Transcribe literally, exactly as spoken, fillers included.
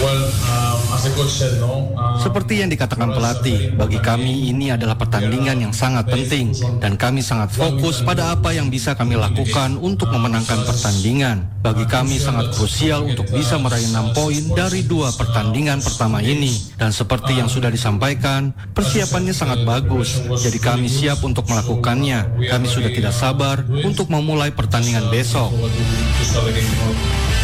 Seperti yang dikatakan pelatih, bagi kami ini adalah pertandingan yang sangat penting dan kami sangat fokus pada apa yang bisa kami lakukan untuk memenangkan pertandingan. Bagi kami sangat krusial untuk bisa meraih enam poin dari dua pertandingan pertama ini. Dan seperti yang sudah disampaikan, persiapannya sangat bagus, jadi kami siap untuk melakukannya. Kami sudah tidak sabar untuk memulai pertandingan besok.